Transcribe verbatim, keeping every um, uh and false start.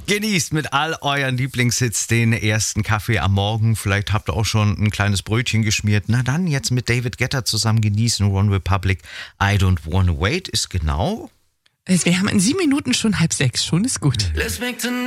Genießt mit all euren Lieblingshits den ersten Kaffee am Morgen. Vielleicht habt ihr auch schon ein kleines Brötchen geschmiert. Na dann jetzt mit David Guetta zusammen genießen. One Republic, I Don't Wanna Wait ist genau... Wir haben in sieben Minuten schon halb sechs. Schon ist gut.